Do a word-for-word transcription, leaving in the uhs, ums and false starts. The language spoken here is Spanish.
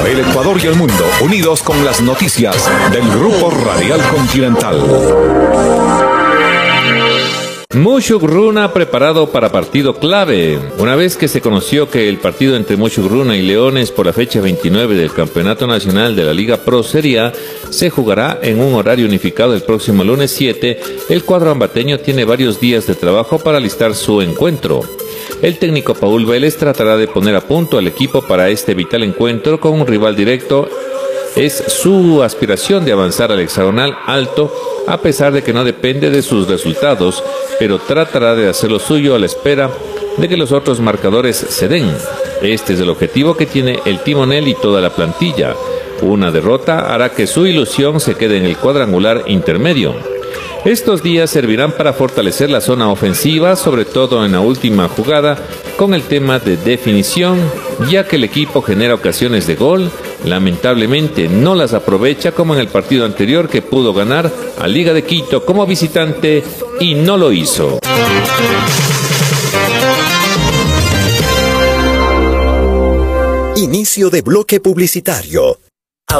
El Ecuador y el mundo unidos con las noticias del Grupo Radial Continental. Mushugruna preparado para partido clave. Una vez que se conoció que el partido entre Mushugruna y Leones por la fecha veintinueve del Campeonato Nacional de la Liga Pro Serie A se jugará en un horario unificado el próximo lunes siete, el cuadro ambateño tiene varios días de trabajo para alistar su encuentro. El técnico Paul Vélez tratará de poner a punto al equipo para este vital encuentro con un rival directo. Es su aspiración de avanzar al hexagonal alto, a pesar de que no depende de sus resultados, pero tratará de hacer lo suyo a la espera de que los otros marcadores se den. Este es el objetivo que tiene el timonel y toda la plantilla. Una derrota hará que su ilusión se quede en el cuadrangular intermedio. Estos días servirán para fortalecer la zona ofensiva, sobre todo en la última jugada, con el tema de definición, ya que el equipo genera ocasiones de gol, lamentablemente no las aprovecha como en el partido anterior que pudo ganar a Liga de Quito como visitante y no lo hizo. Inicio de bloque publicitario.